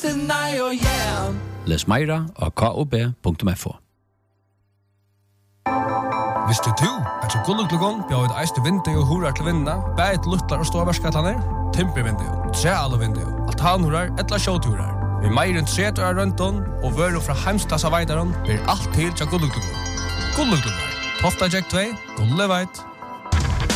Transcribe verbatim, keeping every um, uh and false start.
tonight, oh yeah. Les meira av k o b punktum f o. Visste du at så gulluklugon bjør et eiste vindu og hurar til vinna, bæt luttlar og ståverskataner, timpervindu, trealvindu, altanhurar, etla sjåturar. Vi meir enn tretu av rønton og vøru fra heimstassa veidaron blir alt til til gulluklugon. Gulluklugon, Tofta Jack två, Gulleveit.